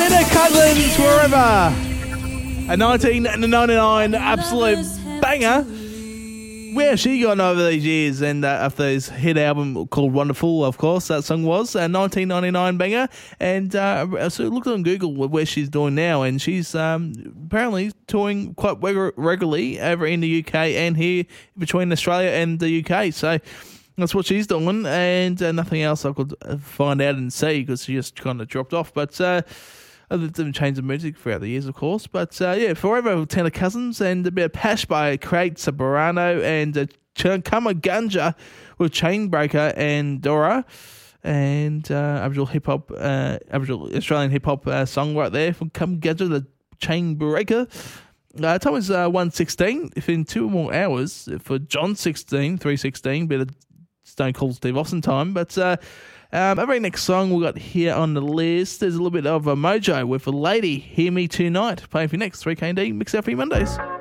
Tina Cousins, Wherever. A 1999 absolute banger. Where has she gone over these years? And after this hit album called Wonderful, of course, that song was a 1999 banger. And so I looked on Google where she's doing now, and she's apparently touring quite regularly over in the UK and here between Australia and the UK. So that's what she's doing, and nothing else I could find out and see because she just kind of dropped off. But other than change of music throughout the years, of course. But yeah, Forever with Tina Cousins, and a bit of Pash by Craig Soberano, and Chukama Ganja with Chainbreaker and Dora, and Aboriginal Australian hip hop song right there from Come Ganja, the Chainbreaker. Time was 1:16. Within 2 more hours for John 3:16, bit of Stone Cold Steve Austin time, but. Our very next song we got here on the list, there's a little bit of a Mojo with a Lady, Hear Me Tonight, playing for you next 3KD Mix Out for you Mondays.